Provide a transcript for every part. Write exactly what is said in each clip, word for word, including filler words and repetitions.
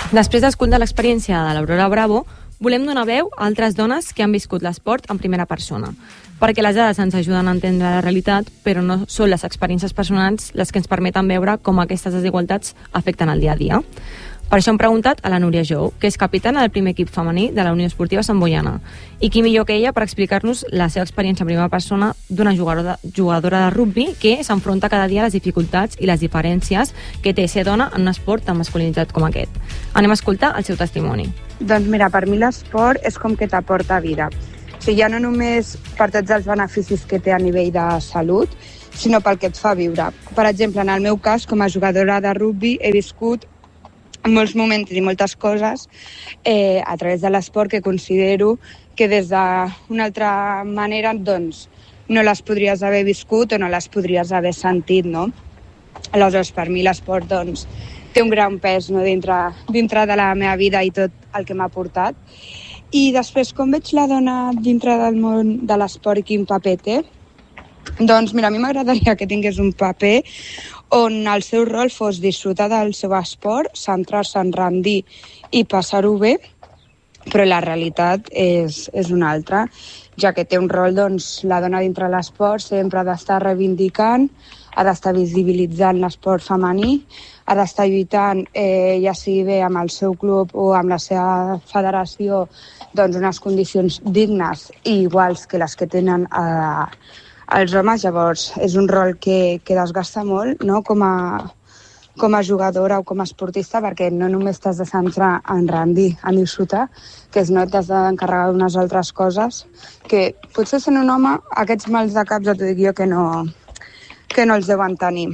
Després d'escoltar l'experiència de l'Aurora Bravo, volem donar veu a altres dones que han viscut l'esport en primera persona, perquè les dades ens ajuden a entendre la realitat, però no són les experiències personals les que ens permeten veure com aquestes desigualtats afecten el dia a dia. Per això hem preguntat a la Núria Jou, que és capitana del primer equip femení de la Unió Esportiva Sant Boiana. I qui millor que ella per explicar-nos la seva experiència en primera persona d'una jugadora, jugadora de rugbi que s'enfronta cada dia a les dificultats i les diferències que té ser dona en un esport tan masculinitzat com aquest. Anem a escoltar el seu testimoni. Doncs mira, per mi l'esport és com que t'aporta vida. O sigui, ja no només per tots els beneficis que té a nivell de salut, sinó pel que et fa viure. Per exemple, en el meu cas, com a jugadora de rugbi, he viscut molts moments i moltes coses eh, a través de l'esport que considero que des d'una altra manera doncs, no les podries haver viscut o no les podries haver sentit, no? Aleshores, per mi l'esport doncs, té un gran pes, no? dintre, dintre de la meva vida i tot el que m'ha portat. I després, com veig la dona dintre del món de l'esport i quin paper té, doncs mira, a mi m'agradaria que tingués un paper on el seu rol fos disfrutar del seu esport, centrar-se en rendir i passar-ho bé, però la realitat és, és una altra, ja que té un rol, doncs, la dona dintre l'esport sempre ha d'estar reivindicant, ha d'estar visibilitzant l'esport femení, ha d'estar lluitant, eh, ja sigui bé amb el seu club o amb la seva federació, doncs unes condicions dignes i iguals que les que tenen a eh, els homes. Llavors és un rol que, que desgasta molt, no? com, a, com a jugadora o com a esportista, perquè no només t'has de centrar en rendir, en disfrutar, que és no t'has d'encarregar d'unes altres coses, que potser sent un home aquests mals de caps et dic jo que no, que no els deuen tenir.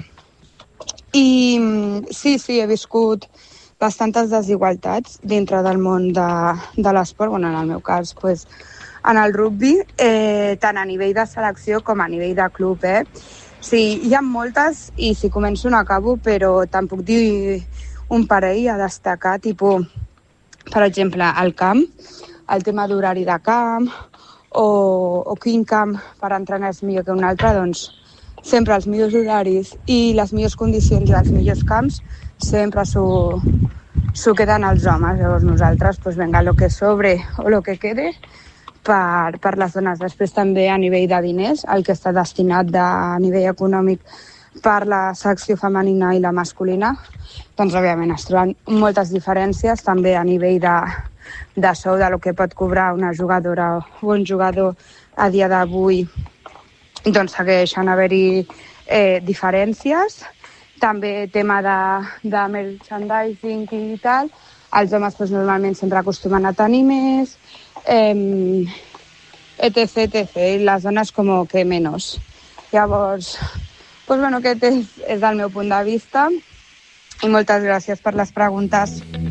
I sí, sí, he viscut bastantes desigualtats dintre del món de, de l'esport, bueno, en el meu cas, pues, en el rugbi, eh, tant a nivell de selecció com a nivell de club. Eh? Sí, hi ha moltes i si començo no acabo, però te'n puc dir un parell a destacar, tipus, per exemple, el camp, el tema d'horari de camp o, o quin camp per entrenar és millor que un altre, doncs sempre els millors horaris i les millors condicions i els millors camps sempre s'ho, s'ho queden els homes. Llavors nosaltres, pues, venga, lo que sobre o lo que quede, per, per les dones. Després també a nivell de diners, el que està destinat de, a nivell econòmic per la secció femenina i la masculina, doncs òbviament es troben moltes diferències també a nivell de, de sou, de lo que pot cobrar una jugadora o un jugador a dia d'avui, doncs segueixen haver-hi eh, diferències. També tema de, de merchandising i tal, els homes doncs, normalment sempre acostumen a tenir més, Eh, etc, etc, i les dones com que menys. Llavors, pues bueno, aquest és, és el meu punt de vista i moltes gràcies per les preguntes.